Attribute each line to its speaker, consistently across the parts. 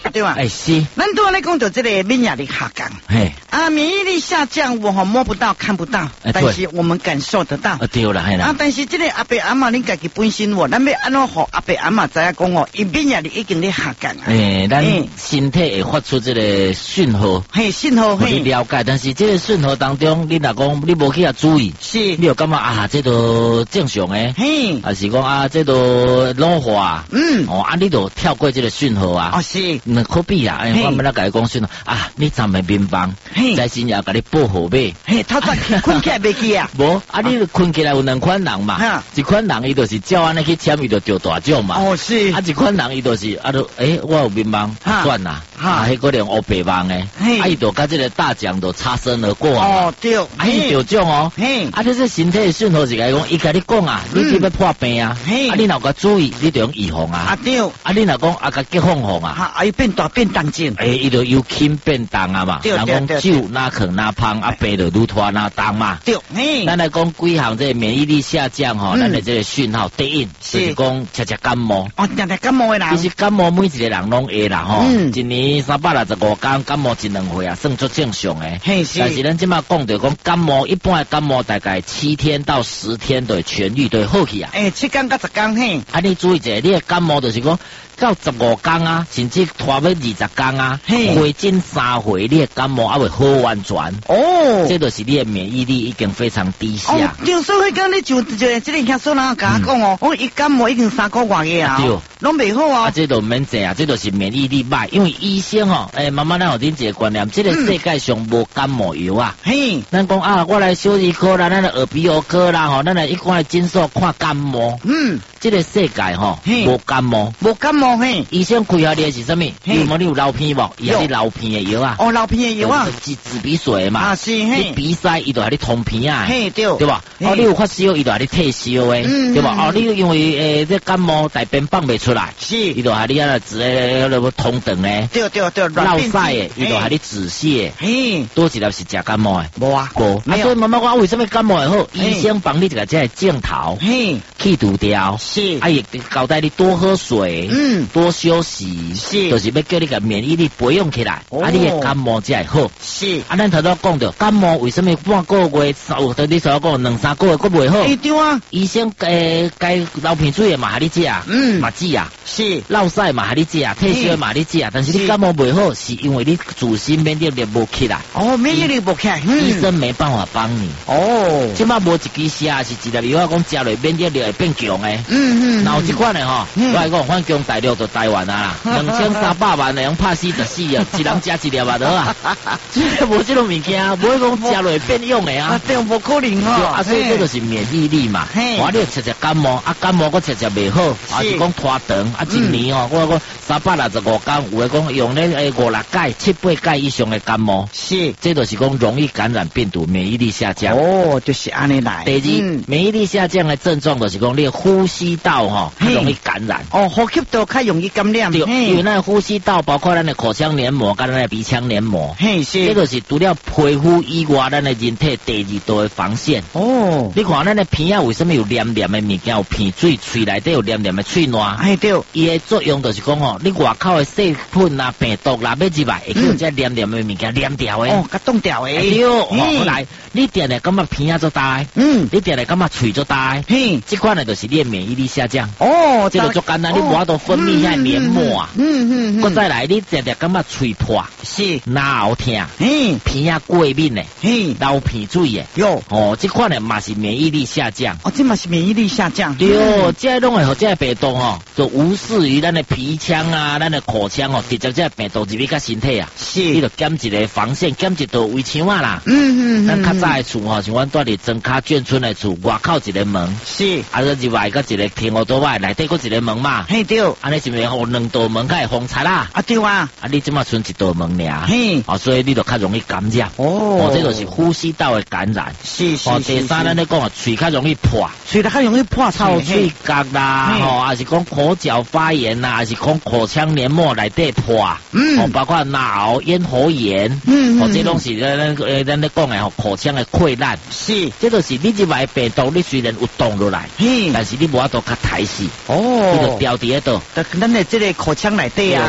Speaker 1: 对吧？
Speaker 2: 哎是，
Speaker 1: 咱都来讲到这个免疫力下降，
Speaker 2: 嘿，
Speaker 1: 免疫力下降，我摸不到看不到，但是我们感受得到。
Speaker 2: 对啦，嘿啦。
Speaker 1: 但是这个阿伯阿嬷恁家己本身咱要安怎好阿伯阿嬷知影讲伊免疫力已经咧下降啊。
Speaker 2: 咱身体会发出这个讯号，
Speaker 1: 信号
Speaker 2: 你了解，但是这个讯号当中，你若讲你无去啊注意，
Speaker 1: 是，
Speaker 2: 你就感觉这都正常诶，还是讲这都老化，你就跳过这个讯号啊，
Speaker 1: 是，
Speaker 2: 那可比啊，我们来甲你讲讯号你站喺边方，在身也甲你保护呗，
Speaker 1: 他在困起来袂去啊，
Speaker 2: 无你困起来有两款人嘛，一款人伊就是照安尼去签，伊就着大奖嘛，
Speaker 1: 是，
Speaker 2: 一款人伊就是我有面盲算啦，迄个连黑白盲诶，伊就甲这个大奖就擦身而过啊，
Speaker 1: 对，
Speaker 2: 伊着奖就是身体的讯号是甲伊讲，伊甲你讲你这要破病啊，你若个注意，你着用预防啊，对，你若讲甲急放放啊，
Speaker 1: 伊变大变重症，
Speaker 2: 伊就由轻变重啊嘛，人讲酒哪啃哪胖，病就愈拖哪重嘛，
Speaker 1: 对，
Speaker 2: 咱来讲几项这免疫力下降咱的这个讯号，第一就是讲吃感冒，
Speaker 1: 吃感冒的人，
Speaker 2: 其实感冒每一个人拢会啦一年365天感冒1-2回算足正常诶，但是咱即马讲着讲感冒，一般的感冒大概7天到10天就会痊愈，就会好去啊
Speaker 1: ，7天到10天
Speaker 2: 你注意一下，你的感冒就是讲到15天啊，甚至拖要20天啊，回诊3回，你的感冒还会好完全。这就是你的免疫力已经非常低下。
Speaker 1: 对，所以讲你就这个遐所人甲我讲伊感冒已经3个月啊，拢袂好啊。
Speaker 2: 这都免这这就是免疫力歹，因为医生慢慢咱有恁一个观念，这个世界上无感冒药啊。咱讲我来小儿科啦，咱来耳鼻喉科啦，咱来一般的诊所看感冒。这个世界无感冒，医生开下你的是什么？你有流鼻无？伊是流鼻的药啊。
Speaker 1: 流鼻的药啊，
Speaker 2: 治鼻水嘛。
Speaker 1: 是
Speaker 2: 你鼻塞，伊就系你通鼻啊。
Speaker 1: 对
Speaker 2: 吧？你有发烧，伊就系你退烧诶，对吧？你因为这感冒大便放袂出来，伊就系你啊治通肠诶。
Speaker 1: 对，
Speaker 2: 落塞诶，伊就系你止泻。多一粒是食感冒诶，无啊。所以妈妈讲为什么感冒会好？医生帮你一个这镜头去除掉。也交代你多喝水，多休息，就是要叫你个免疫力培养起来，你的感冒才会好。咱头先讲到感冒为什么半个月，你所讲2-3个月佫袂好？对啊，医生该流鼻水的嘛，还你食嘛止啊，落塞嘛，还你食，退烧嘛，你食，但是你感冒袂好，是因为你自身免疫力无起来。
Speaker 1: 免疫力无起来，
Speaker 2: 医生没办法帮你。即摆无一支吃，是一粒药讲食落免疫力会变强诶。然后这款的我来讲，反攻大陆就台湾啊，2300万的人拍死就死啊，一人吃一粒啊得啊，无这种物件，不会讲吃落变用的啊，
Speaker 1: 对，无可能
Speaker 2: 所以这就是免疫力嘛。我你吃感冒，感冒我吃袂好，是讲拖长一年我讲365天，有的讲用咧5-6盖、7-8盖以上的感冒，这就是讲容易感染病毒，免疫力下降。
Speaker 1: 就是安尼来。
Speaker 2: 第二，免疫力下降的症状就是讲你呼吸道较容易感染。
Speaker 1: 呼吸道较容易感染。
Speaker 2: 对，因为咱的呼吸道包括咱的口腔黏膜跟咱的鼻腔黏膜，这个是除了皮肤以外，咱的人体第2道的防线。你看咱的鼻啊，为什么有黏黏的物件？有鼻水，嘴内底有黏黏的喙烂。对，伊的作用就是讲你外口的细菌啊、病毒啦要入来，会叫这黏黏的物件黏掉的。
Speaker 1: 甲冻掉的。
Speaker 2: 对，后来你定定感觉鼻啊做大，你定定感觉喙做大，这款呢就是你的免疫力下降。这就足简单，你无法度分泌遐黏膜啊。再来，你定定感觉喙破，脑痛，鼻啊过敏的，流鼻水的。这款呢嘛是免疫力下降。
Speaker 1: 这嘛是免疫力下降。
Speaker 2: 对，这拢会和这病毒就无视于咱的鼻腔啊、咱的口腔直接这病毒入去到身体啊。你就减一个防线，减一道围墙啊啦。咱较早的厝像阮住伫庄卡眷村的厝，外口一个门，入外个一个天河道外，内底佫一个门嘛。对，安尼是咪有2道门较会封插啦？
Speaker 1: 对啊。
Speaker 2: 你即马剩1道门尔，所以你就较容易感染。这就是呼吸道的感染。第三，咱咧讲喙较容易破，
Speaker 1: 喙较容易破，
Speaker 2: 臭喙角啦，还是讲口角发炎啦，还是讲口腔黏膜内底破，包括脑咽喉炎，这拢是咱咧讲的口腔的溃烂。这就是你入来病毒，你虽然有冻落来，但是你无法度较抬死，你就掉伫迄度。
Speaker 1: 咱的这个口腔内底啊，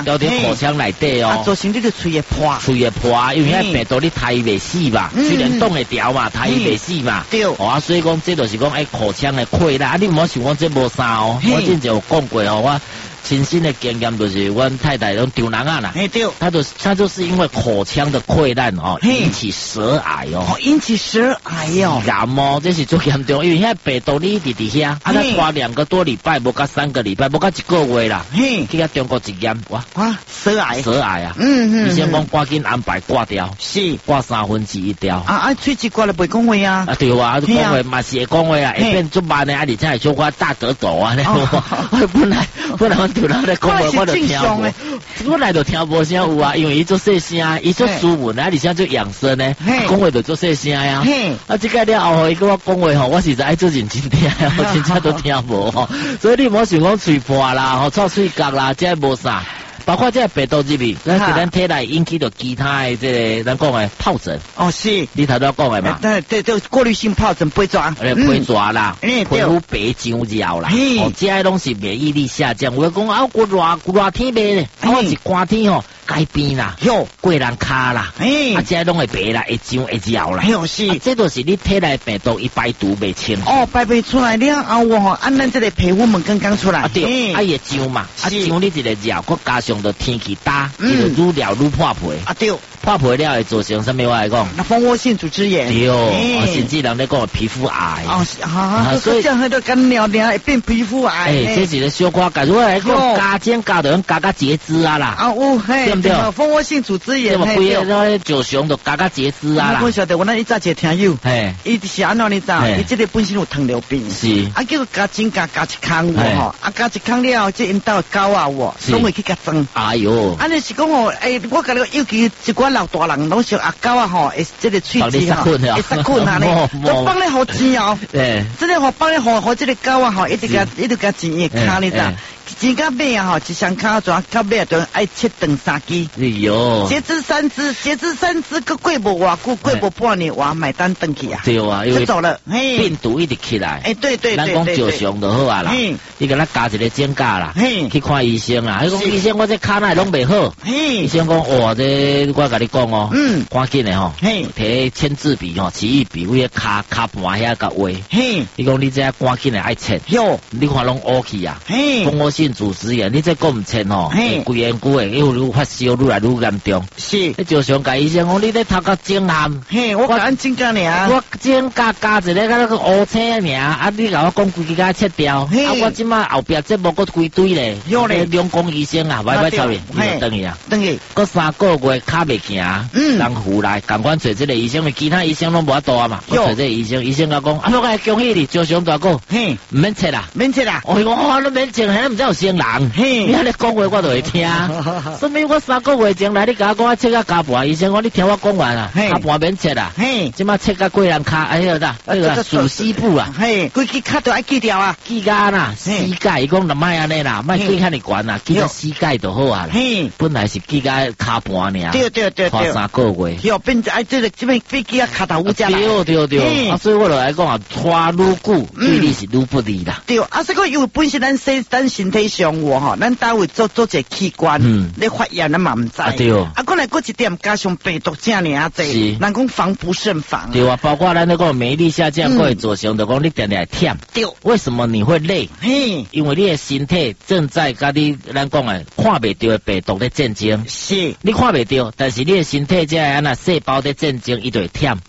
Speaker 2: 条伫口腔内底哦，
Speaker 1: 造成你的喙会破，
Speaker 2: 喙会破，因为遐病毒你杀伊袂死嘛，虽然挡会牢嘛，杀伊袂死嘛，
Speaker 1: 对，
Speaker 2: 啊，所以讲这就是讲口腔的溃烂，啊，你唔好想讲这无啥哦，我之前有讲过哦，我亲身的经验就是，阮太太拢丢人啊啦，
Speaker 1: 对，
Speaker 2: 她就是因为口腔的溃烂哦，引起舌癌哦，
Speaker 1: 引起舌癌哦，
Speaker 2: 癌哦，这是最严重，因为遐病毒你一直伫遐，啊，他拖2个多礼拜，无到3个礼拜，无到1个月啦，去遐中国一验，哇，
Speaker 1: 舌癌啊，
Speaker 2: 医生讲赶紧安排挂掉，
Speaker 1: 是
Speaker 2: 挂1/3掉，
Speaker 1: 啊，喙齿挂了袂讲话啊，
Speaker 2: 啊对啊，讲话嘛是会讲话啊，会变足慢的，啊，而且会小可大舌头啊，我本来对人咧讲话我就听无，本来就听无啥有啊，因为伊做细声，伊做斯文啊，而且做养生呢，讲话就做细声呀。啊，这个了后，伊跟我讲话吼，我实在爱做认真听，我真正都听无吼。所以你莫想讲喙破啦，吼，臭喙角啦，这无啥。包括这病毒入面，咱体内引起到其他的这个咱讲的疱疹。哦，
Speaker 1: 是。
Speaker 2: 你头都讲的嘛？
Speaker 1: 对，过滤性疱疹、飞抓。
Speaker 2: 飞抓啦，皮肤白上绕啦。哦，这拢是免疫力下降。我讲啊，我热天白咧，我是寒天吼。改变啦，过人卡啦，啊，这拢会白啦，会上会绕啦，
Speaker 1: 是，
Speaker 2: 这都是你体内病毒伊排毒未清。
Speaker 1: 哦，排不出来了后吼，按咱这个皮肤们刚出来，
Speaker 2: 对，啊也上嘛，啊上你一个绕，佮加上到天气大，伊就愈绕愈破皮。啊对，破皮了会造成什么？我来讲，
Speaker 1: 那蜂窝性组织炎。
Speaker 2: 对，甚至人咧讲皮肤癌。
Speaker 1: 哦，所以这样很多干尿会变皮肤癌。
Speaker 2: 这是个小可改，如果来讲加减加到加截肢啊啦。
Speaker 1: 啊嘿。对，蜂窝性组织炎，
Speaker 2: 规个那石熊都加截肢啊啦。
Speaker 1: 我晓得，我那一早一个听友，伊是安怎你知？伊这个本身有糖尿病，
Speaker 2: 是
Speaker 1: 啊，叫加一空吼，啊加一空了，这因兜狗啊，拢会去甲装。哎哟，安尼是讲吼，我甲你尤其一寡老大人拢说啊，狗啊吼，会这个喙齿吼，会塞困啊呢，都帮你好钱哦。对，真的好帮你好这个狗啊吼，一直甲钱伊卡你知？钱甲尾啊吼，一双脚抓到尾都爱切断3支。哎呦，截肢3支，个过无偌久，过无半年，哇，买单登去啊。对啊，因为走了，病毒一直起来。对，咱讲石熊就好啊啦，你给咱加一个肩架啦，去看医生啦。伊讲医生，我这骹内拢袂好。医生讲，哇，这我甲你讲哦，赶紧的吼，摕签字笔吼，奇异笔，为骹盘遐甲画。伊讲你这赶紧的爱切，你看拢乌去啊，蜂窝性组织炎，你这讲唔切吼，规严久的，愈发烧愈来愈严重。是，你就想甲医生讲，你咧头壳肿汗，我甲咱增加尔，我增加一个那个乌青尔，啊，你甲我讲规个切掉，啊，我即马后壁这无个规堆咧，两公医生啊，歹操练，你就等于啊，个3个月骹袂行，人扶来，赶快找这个医生，其他医生拢无法度啊嘛，我找这个医生，医生甲讲，啊，我恭喜你，就想大哥，唔免切啦，免切啦，我讲哦，你免切，迄唔知有生人，你安尼讲话我就会听，所以我3个月前来你甲我讲我切个骹盘，医生讲你听我讲完啦，骹盘免切啦，即马切个过人骹，哎呀哒，那个属西部啊，规支骹都爱锯掉啊，锯牙啦，膝盖，伊讲就莫安尼啦，莫锯遐尼悬啦，锯到膝盖就好啊啦，本来是锯个骹盘尔，对，花3个月，哟，变哎这边飞机啊骹头乌只啦，对，啊，所以我就来讲啊，拖愈久对你是愈不利啦，对，啊，这个因为本身咱身体上吼，咱单位做一个器官，你发炎咱嘛唔知，对，啊，过来过一点加上病毒这尔啊济，人讲防不胜防，对啊，包括咱那个免疫力下降，会造成就讲你定定会忝，对，为什么你会累？因为你的身体正在甲你咱讲的看袂到的病毒咧战争，是，你看袂到，但是你的身体这安那细胞在战争，伊就会忝。